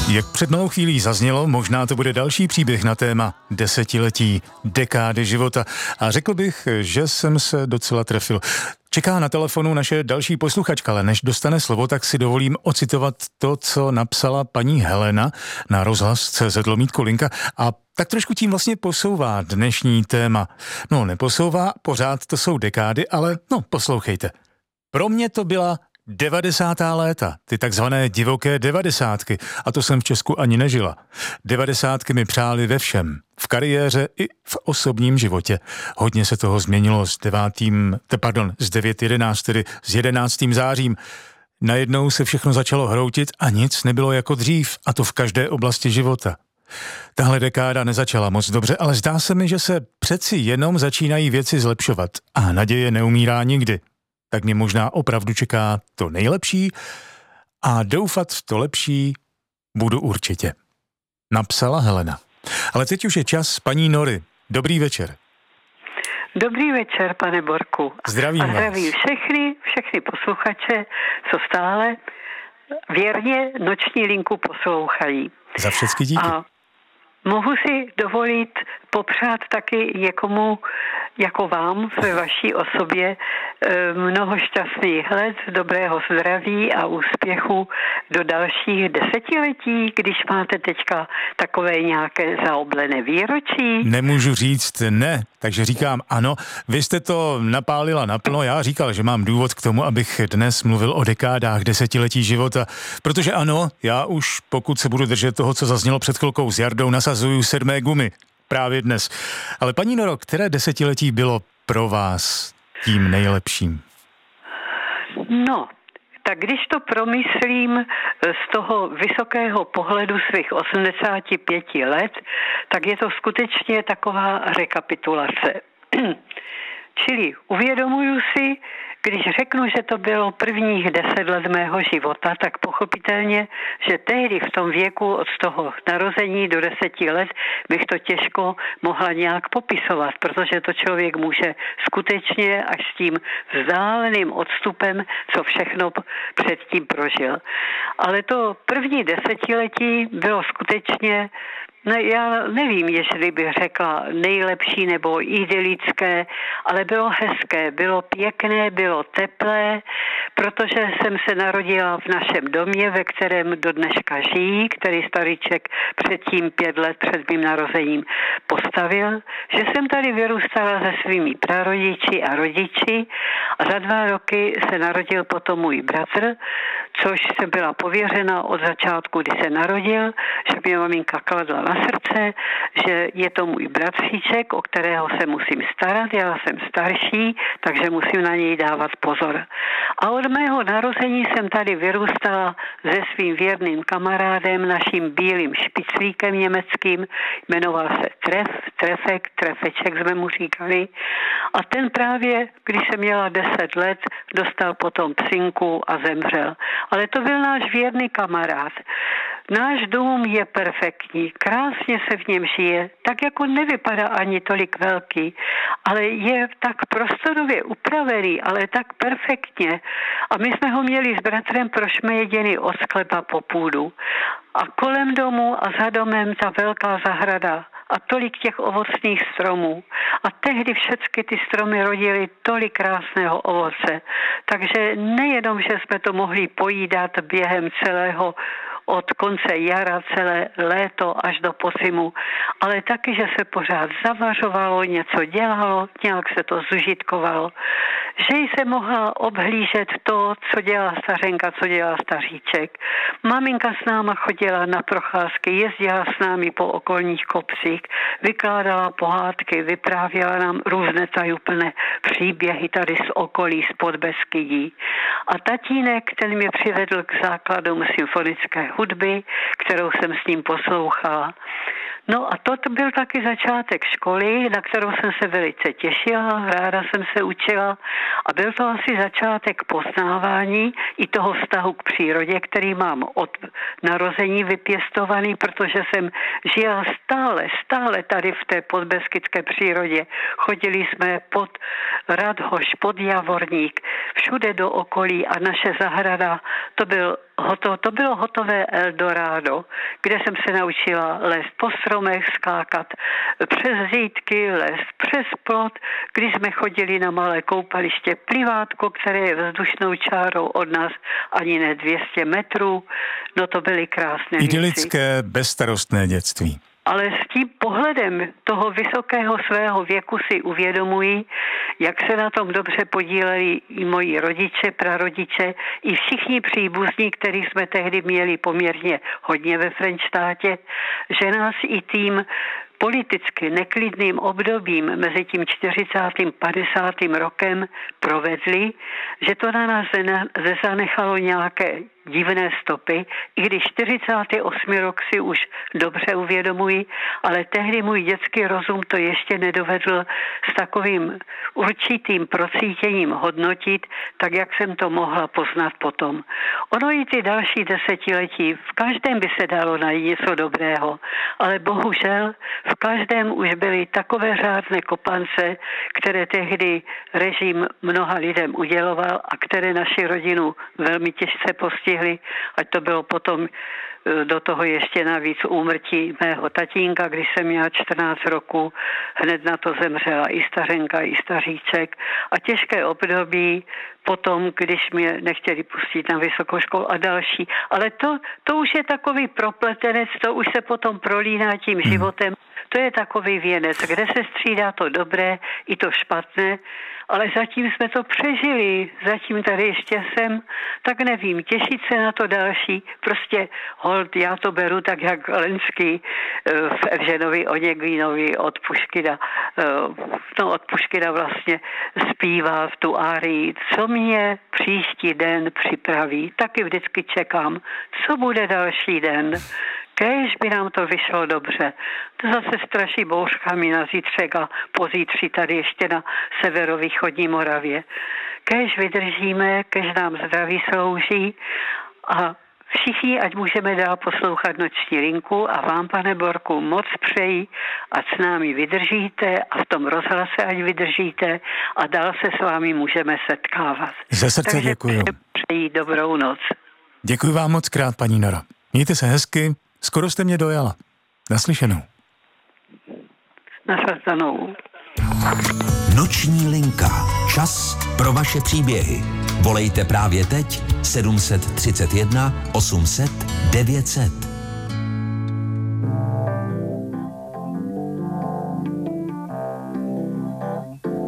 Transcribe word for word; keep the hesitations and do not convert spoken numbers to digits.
Jak před malou chvílí zaznělo, možná to bude další příběh na téma desetiletí, dekády života. A řekl bych, že jsem se docela trefil. Čeká na telefonu naše další posluchačka, ale než dostane slovo, tak si dovolím ocitovat to, co napsala paní Helena na rozhlas tečka cé zet lomítko linka a tak trošku tím vlastně posouvá dnešní téma. No, neposouvá, pořád to jsou dekády, ale no, poslouchejte. Pro mě to byla devadesátá léta, ty takzvané divoké devadesátky, a to jsem v Česku ani nežila. Devadesátky mi přáli ve všem, v kariéře i v osobním životě. Hodně se toho změnilo s devátým, pardon, s devět jedenáct, tedy s jedenáctým zářím. Najednou se všechno začalo hroutit a nic nebylo jako dřív, a to v každé oblasti života. Tahle dekáda nezačala moc dobře, ale zdá se mi, že se přeci jenom začínají věci zlepšovat a naděje neumírá nikdy. Tak mě možná opravdu čeká to nejlepší a doufat v to lepší budu určitě. Napsala Helena. Ale teď už je čas paní Nory. Dobrý večer. Dobrý večer, pane Borku. Zdravím a vás. Zdravím všechny, všechny posluchače, co stále věrně noční linku poslouchají. Za všechny díky. A mohu si dovolit popřát taky někomu jako vám ve vaší osobě mnoho šťastných let, dobrého zdraví a úspěchu do dalších desetiletí, když máte teďka takové nějaké zaoblené výročí. Nemůžu říct ne, takže říkám ano. Vy jste to napálila naplno, já říkal, že mám důvod k tomu, abych dnes mluvil o dekádách desetiletí života, protože ano, já už pokud se budu držet toho, co zaznělo před chvilkou s Jardou, nasazuju sedmé gumy. Právě dnes. Ale paní Noro, které desetiletí bylo pro vás tím nejlepším? No, tak když to promyslím z toho vysokého pohledu svých osmdesáti pěti let, tak je to skutečně taková rekapitulace. Čili uvědomuju si, když řeknu, že to bylo prvních deset let mého života, tak pochopitelně, že tehdy v tom věku od toho narození do deseti let bych to těžko mohla nějak popisovat, protože to člověk může skutečně až s tím vzdáleným odstupem, co všechno předtím prožil. Ale to první desetiletí bylo skutečně, ne, já nevím, jestli bych řekla nejlepší nebo idylické, ale bylo hezké, bylo pěkné, bylo teplé, protože jsem se narodila v našem domě, ve kterém do dneška žijí, který starýček předtím pět let před mým narozením postavil, že jsem tady vyrůstala se svými prarodiči a rodiči a za dva roky se narodil potom můj bratr, což jsem byla pověřena od začátku, kdy se narodil, že mě maminka kladla na srdce, že je to můj bratříček, o kterého se musím starat, já jsem starší, takže musím na něj dávat pozor. A od mého narození jsem tady vyrůstala se svým věrným kamarádem, naším bílým špiclíkem německým, jmenoval se Tref, Trefek, Trefeček jsme mu říkali. A ten právě, když jsem měla deset let, dostal potom psinku a zemřel. Ale to byl náš věrný kamarád. Náš dům je perfektní, krásně se v něm žije, tak jako nevypadá ani tolik velký, ale je tak prostorově upravený, ale tak perfektně. A my jsme ho měli s bratrem prošmejeděný od sklepa po půdu. A kolem domu a za domem ta velká zahrada a tolik těch ovocných stromů. A tehdy všechny ty stromy rodily tolik krásného ovoce. Takže nejenom, že jsme to mohli pojídat během celého od konce jara celé léto až do podzimu, ale taky, že se pořád zavařovalo, něco dělalo, nějak se to zužitkovalo, že jsem mohla obhlížet to, co dělá stařenka, co dělá staříček. Maminka s náma chodila na procházky, jezdila s námi po okolních kopcích, vykládala pohádky, vyprávěla nám různé tajuplné příběhy tady z okolí, z Podbeskydí. A tatínek, ten mě přivedl k základům symfonické hudby, kterou jsem s ním poslouchala. No a to byl taky začátek školy, na kterou jsem se velice těšila, ráda jsem se učila a byl to asi začátek poznávání i toho vztahu k přírodě, který mám od narození vypěstovaný, protože jsem žila stále, stále tady v té podbeskydské přírodě. Chodili jsme pod Radhoš, pod Javorník, všude do okolí a naše zahrada, to byl hotovo, to bylo hotové Eldorado, kde jsem se naučila lézt po stromech, skákat přes řídky, lézt přes plot, když jsme chodili na malé koupaliště Plivátko, které je vzdušnou čárou od nás ani ne dvě stě metrů. No to byly krásné idylické, bezstarostné dětství. Ale s tím pohledem toho vysokého svého věku si uvědomuji, jak se na tom dobře podíleli i moji rodiče, prarodiče, i všichni příbuzní, který jsme tehdy měli poměrně hodně ve Frenštátě, že nás i tím politicky neklidným obdobím mezi tím čtyřicátým a padesátým rokem provedli, že to na nás nezanechalo nějaké divné stopy, i když čtyřicátý osmý rok si už dobře uvědomuji, ale tehdy můj dětský rozum to ještě nedovedl s takovým určitým procítěním hodnotit, tak jak jsem to mohla poznat potom. Ono i ty další desetiletí, v každém by se dalo najít něco dobrého, ale bohužel v každém už byly takové řádné kopance, které tehdy režim mnoha lidem uděloval a které naši rodinu velmi těžce postihly, ať to bylo potom do toho ještě navíc úmrtí mého tatínka, když jsem měla čtrnáct roků, hned na to zemřela i stařenka, i staříček a těžké období potom, když mě nechtěli pustit na vysokou školu a další. Ale to, to už je takový propletenec, to už se potom prolíná tím životem. To je takový věnec, kde se střídá to dobré i to špatné, ale zatím jsme to přežili, zatím tady ještě jsem, tak nevím, těšit se na to další, prostě hold, já to beru tak, jak Lenský v Evženovi Oněgvínovi od Puškina, no od Puškina vlastně zpívá v tu árii, co mě příští den připraví, taky vždycky čekám, co bude další den. Kéž by nám to vyšlo dobře. To zase straší bouřkami na zítřek a pozítří tady ještě na severovýchodní Moravě. Kéž vydržíme, kéž nám zdraví slouží a všichni, ať můžeme dál poslouchat Noční linku a vám, pane Borku, moc přeji, ať s námi vydržíte a v tom rozhlase ať vydržíte a dál se s vámi můžeme setkávat. Ze srdce Takže děkuju. Přeji dobrou noc. Děkuji vám moc krát, paní Nora. Mějte se hezky. Skoro jste mě dojala. Naslyšenou. Naslyšenou. Noční linka. Čas pro vaše příběhy. Volejte právě teď sedm set třicet jedna osm set devět set.